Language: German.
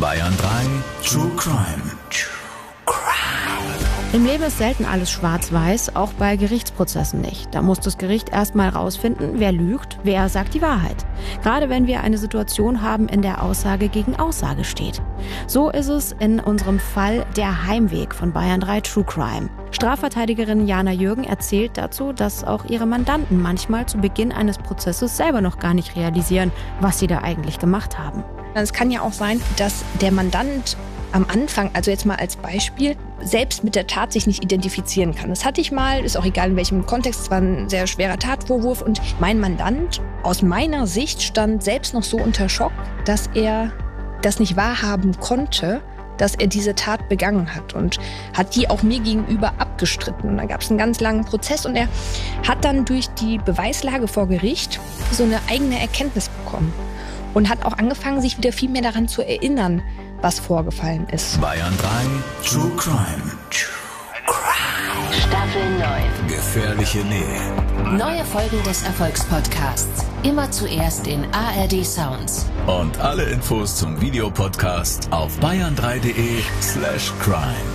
Bayern 3 True Crime. Im Leben ist selten alles schwarz-weiß, auch bei Gerichtsprozessen nicht. Da muss das Gericht erstmal rausfinden, wer lügt, wer sagt die Wahrheit. Gerade wenn wir eine Situation haben, in der Aussage gegen Aussage steht. So ist es in unserem Fall Der Heimweg von Bayern 3 True Crime. Strafverteidigerin Jana Jürgen erzählt dazu, dass auch ihre Mandanten manchmal zu Beginn eines Prozesses selber noch gar nicht realisieren, was sie da eigentlich gemacht haben. Es kann ja auch sein, dass der Mandant am Anfang, also jetzt mal als Beispiel, selbst mit der Tat sich nicht identifizieren kann. Das hatte ich mal, ist auch egal in welchem Kontext, es war ein sehr schwerer Tatvorwurf und mein Mandant aus meiner Sicht stand selbst noch so unter Schock, dass er das nicht wahrhaben konnte, dass er diese Tat begangen hat und hat die auch mir gegenüber abgestritten. Und da gab es einen ganz langen Prozess und er hat dann durch die Beweislage vor Gericht so eine eigene Erkenntnis bekommen und hat auch angefangen, sich wieder viel mehr daran zu erinnern, was vorgefallen ist. Bayern 3 True Crime. Staffel 9. Gefährliche Nähe. Neue Folgen des Erfolgspodcasts. Immer zuerst in ARD Sounds. Und alle Infos zum Videopodcast auf bayern3.de/crime.